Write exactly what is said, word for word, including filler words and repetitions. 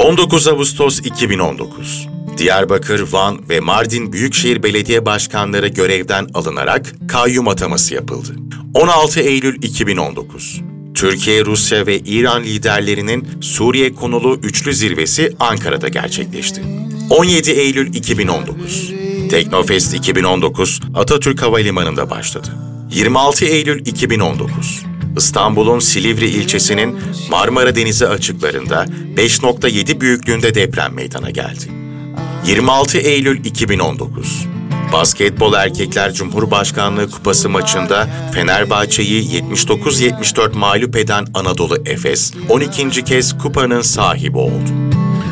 on dokuz Ağustos iki bin on dokuz. Diyarbakır, Van ve Mardin Büyükşehir Belediye Başkanları görevden alınarak kayyum ataması yapıldı. on altı Eylül iki bin on dokuz. Türkiye, Rusya ve İran liderlerinin Suriye konulu üçlü zirvesi Ankara'da gerçekleşti. on yedi Eylül iki bin on dokuz. Teknofest iki bin on dokuz Atatürk Havalimanı'nda başladı. yirmi altı Eylül iki bin on dokuz. İstanbul'un Silivri ilçesinin Marmara Denizi açıklarında beş nokta yedi büyüklüğünde deprem meydana geldi. yirmi altı Eylül iki bin on dokuz. Basketbol Erkekler Cumhurbaşkanlığı Kupası maçında Fenerbahçe'yi yetmiş dokuz yetmiş dört mağlup eden Anadolu Efes on ikinci kez kupanın sahibi oldu.